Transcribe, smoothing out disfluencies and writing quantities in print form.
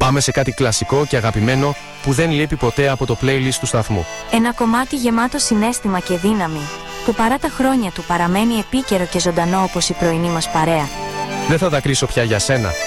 Πάμε σε κάτι κλασικό και αγαπημένο που δεν λείπει ποτέ από το playlist του σταθμού. Ένα κομμάτι γεμάτο συναίσθημα και δύναμη, που παρά τα χρόνια του παραμένει επίκαιρο και ζωντανό όπως η πρωινή μας παρέα. Δεν θα δακρύσω πια για σένα.